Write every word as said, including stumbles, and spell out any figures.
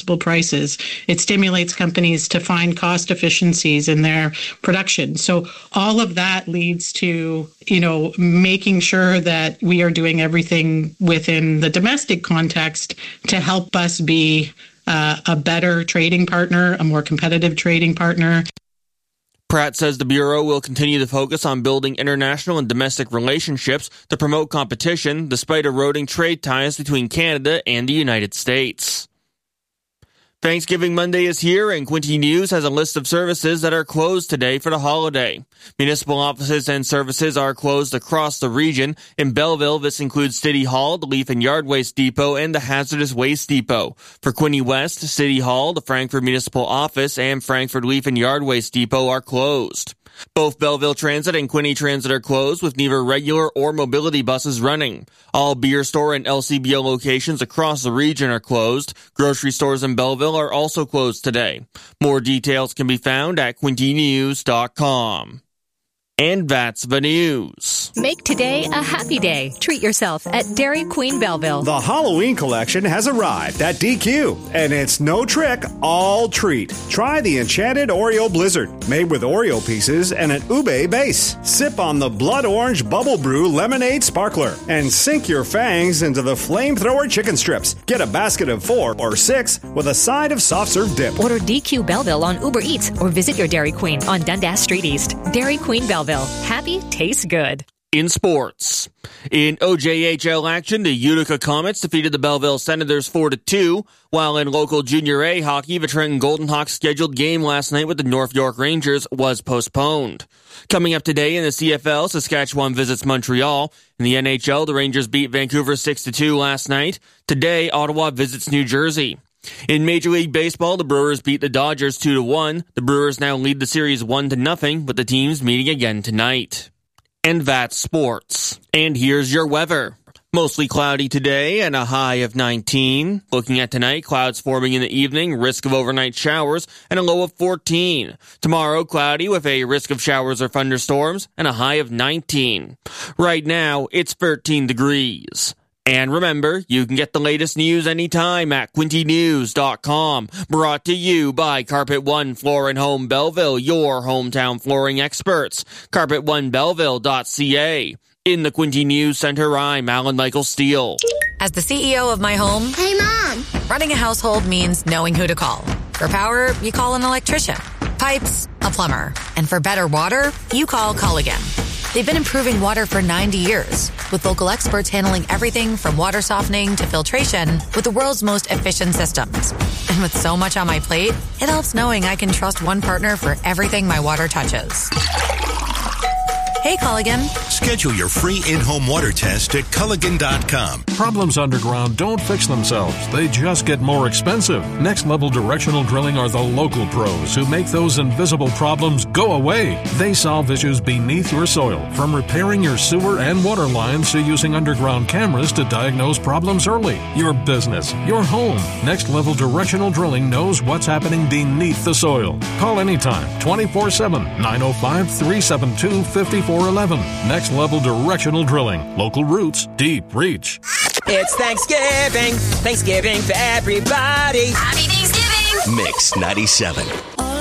possible prices. It stimulates companies to find cost efficiencies in their production. So all of that leads to, you know, making sure that we are doing everything within the domestic context to help us be uh, a better trading partner, a more competitive trading partner. Pratt says the Bureau will continue to focus on building international and domestic relationships to promote competition despite eroding trade ties between Canada and the United States. Thanksgiving Monday is here, and Quinte News has a list of services that are closed today for the holiday. Municipal offices and services are closed across the region. In Belleville, this includes City Hall, the Leaf and Yard Waste Depot, and the Hazardous Waste Depot. For Quinte West, City Hall, the Frankfort Municipal Office, and Frankfort Leaf and Yard Waste Depot are closed. Both Belleville Transit and Quinte Transit are closed, with neither regular or mobility buses running. All beer store and L C B O locations across the region are closed. Grocery stores in Belleville are also closed today. More details can be found at quinte news dot com. And that's the news. Make today a happy day. Treat yourself at Dairy Queen Belleville. The Halloween collection has arrived at D Q, and it's no trick, all treat. Try the Enchanted Oreo Blizzard, made with Oreo pieces and an ube base. Sip on the Blood Orange Bubble Brew Lemonade Sparkler, and sink your fangs into the Flamethrower Chicken Strips. Get a basket of four or six with a side of soft serve dip. Order D Q Belleville on Uber Eats or visit your Dairy Queen on Dundas Street East. Dairy Queen Belleville. Happy tastes good. In sports. In O J H L action, the Utica Comets defeated the Belleville Senators four to two, while in local Junior A hockey, the Trenton Golden Hawks' scheduled game last night with the North York Rangers was postponed. Coming up today in the C F L, Saskatchewan visits Montreal. In the N H L, the Rangers beat Vancouver six to two last night. Today, Ottawa visits New Jersey. In Major League Baseball, the Brewers beat the Dodgers two to one. The Brewers now lead the series one to nothing, with the teams meeting again tonight. And that's sports. And here's your weather. Mostly cloudy today and a high of nineteen. Looking at tonight, clouds forming in the evening, risk of overnight showers, and a low of fourteen. Tomorrow, cloudy with a risk of showers or thunderstorms, and a high of nineteen. Right now, it's thirteen degrees. And remember, you can get the latest news anytime at quinte news dot com. Brought to you by Carpet One Floor and Home Belleville, your hometown flooring experts. carpet one belleville dot c a. In the Quinte News Center, I'm Alan Michael Steele. As the C E O of my home, hey, Mom, running a household means knowing who to call. For power, you call an electrician. Pipes, a plumber. And for better water, you call Culligan. They've been improving water for ninety years, with local experts handling everything from water softening to filtration with the world's most efficient systems. And with so much on my plate, it helps knowing I can trust one partner for everything my water touches. Hey, Culligan. Schedule your free in-home water test at Culligan dot com. Problems underground don't fix themselves. They just get more expensive. Next Level Directional Drilling are the local pros who make those invisible problems go away. They solve issues beneath your soil, from repairing your sewer and water lines to using underground cameras to diagnose problems early. Your business, your home. Next Level Directional Drilling knows what's happening beneath the soil. Call anytime, twenty-four seven, nine oh five, three seven two, five four one one. Next Level Directional Drilling. Local roots, deep reach. It's Thanksgiving. Thanksgiving for everybody. Happy Thanksgiving. Mix ninety-seven.